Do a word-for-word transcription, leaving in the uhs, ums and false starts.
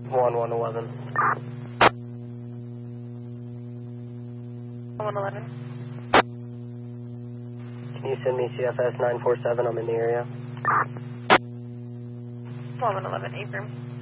one one eleven. one eleven. Can you send me C F S nine four seven? I'm in the area. one eleven, affirm.